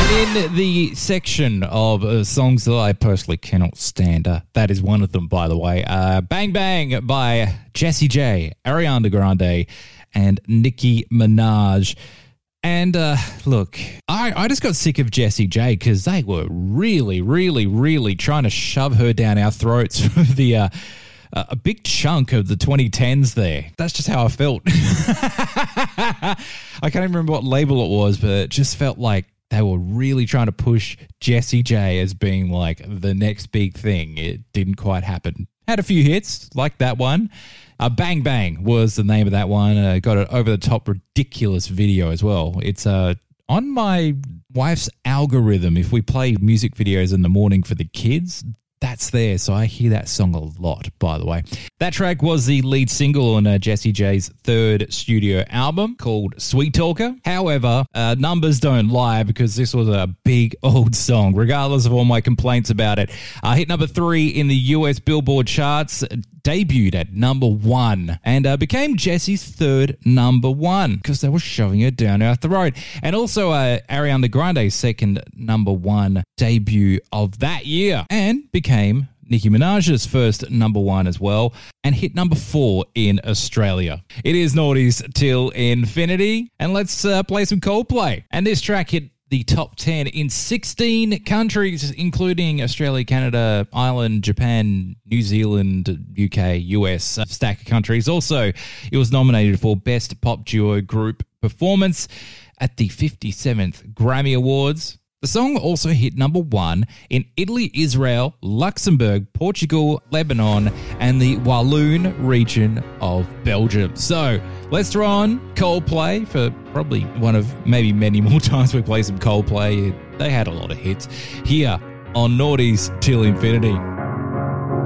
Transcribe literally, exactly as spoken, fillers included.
In the section of uh, songs that I personally cannot stand, uh, that is one of them, by the way. Uh, Bang Bang by Jessie J, Ariana Grande, and Nicki Minaj. And uh, look, I, I just got sick of Jessie J because they were really, really, really trying to shove her down our throats for the uh, uh, a big chunk of the twenty tens there. That's just how I felt. I can't even remember what label it was, but it just felt like they were really trying to push Jessie J as being like the next big thing. It didn't quite happen. Had a few hits, like that one. Uh, Bang Bang was the name of that one. Uh, got an over-the-top ridiculous video as well. It's uh, on my wife's algorithm. If we play music videos in the morning for the kids, that's there. So I hear that song a lot, by the way. That track was the lead single on uh, Jessie J's third studio album called Sweet Talker. However, uh, numbers don't lie because this was a big old song, regardless of all my complaints about it. Uh, hit number three in the U S Billboard charts, debuted at number one, and uh, became Jessie's third number one because they were shoving her down our throat. And also uh, Ariana Grande's second number one debut of that year, and became Nicki Minaj's first number one as well, and hit number four in Australia. It is Naughties Till Infinity, and let's uh, play some Coldplay. And this track hit the top ten in sixteen countries, including Australia, Canada, Ireland, Japan, New Zealand, U K, U S, a stack of countries. Also, it was nominated for Best Pop Duo Group Performance at the fifty-seventh Grammy Awards. The song also hit number one in Italy, Israel, Luxembourg, Portugal, Lebanon, and the Walloon region of Belgium. So let's throw on Coldplay for probably one of maybe many more times we play some Coldplay. They had a lot of hits here on Naughties Till Infinity.